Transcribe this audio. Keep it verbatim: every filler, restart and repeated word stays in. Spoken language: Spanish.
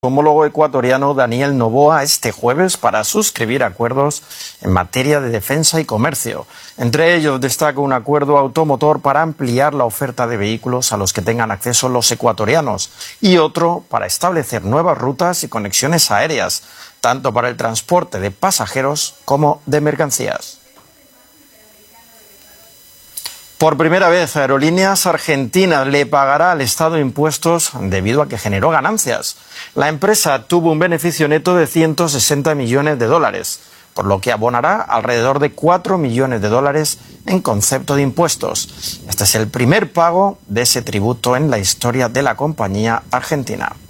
homólogo ecuatoriano Daniel Noboa este jueves para suscribir acuerdos en materia de defensa y comercio. Entre ellos destaca un acuerdo automotor para ampliar la oferta de vehículos a los que tengan acceso los ecuatorianos y otro para establecer nuevas rutas y conexiones aéreas, tanto para el transporte de pasajeros como de mercancías. Por primera vez, Aerolíneas Argentinas le pagará al Estado impuestos debido a que generó ganancias. La empresa tuvo un beneficio neto de ciento sesenta millones de dólares, por lo que abonará alrededor de cuatro millones de dólares en concepto de impuestos. Este es el primer pago de ese tributo en la historia de la compañía argentina.